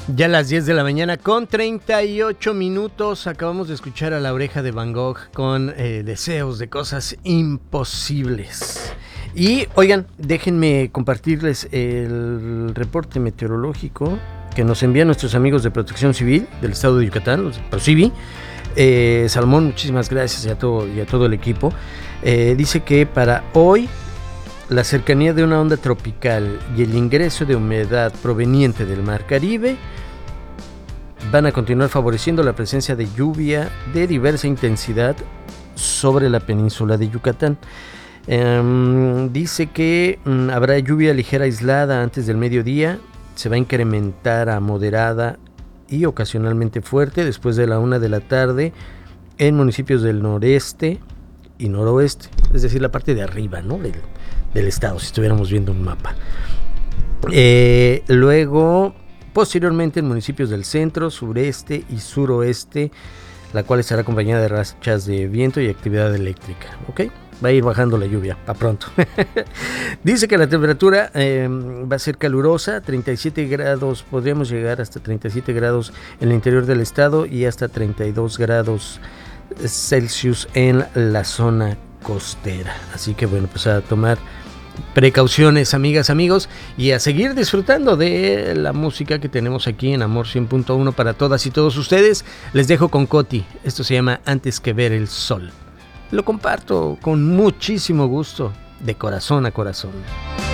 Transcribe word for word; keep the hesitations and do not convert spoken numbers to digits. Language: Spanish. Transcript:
Ya a las diez de la mañana con treinta y ocho minutos acabamos de escuchar a La Oreja de Van Gogh con eh, deseos de cosas imposibles. Y oigan, déjenme compartirles el reporte meteorológico que nos envían nuestros amigos de Protección Civil del estado de Yucatán, los ProCivi. Eh, Salmón, muchísimas gracias y a todo, y a todo el equipo. Eh, dice que para hoy la cercanía de una onda tropical y el ingreso de humedad proveniente del Mar Caribe van a continuar favoreciendo la presencia de lluvia de diversa intensidad sobre la península de Yucatán. Um, dice que um, habrá lluvia ligera aislada antes del mediodía, se va a incrementar a moderada y ocasionalmente fuerte después de la una de la tarde en municipios del noreste y noroeste, es decir, la parte de arriba, ¿no? del, del estado, si estuviéramos viendo un mapa. Eh, luego, posteriormente en municipios del centro, sureste y suroeste, la cual estará acompañada de rachas de viento y actividad eléctrica, ¿ok? Va a ir bajando la lluvia, para pronto. Dice que la temperatura eh, va a ser calurosa, treinta y siete grados, podríamos llegar hasta treinta y siete grados en el interior del estado y hasta treinta y dos grados Celsius en la zona costera. Así que bueno, pues a tomar precauciones, amigas, amigos, y a seguir disfrutando de la música que tenemos aquí en Amor cien punto uno para todas y todos ustedes. Les dejo con Coti, esto se llama Antes que ver el sol. Lo comparto con muchísimo gusto, de corazón a corazón.